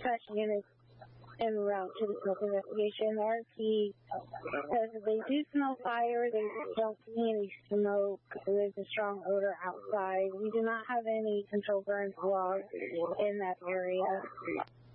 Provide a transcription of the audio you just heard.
dispatching units en route to the smoke investigation. The RP says that they do smell fire. They don't see any smoke. There's a strong odor outside. We do not have any control burns logged in that area.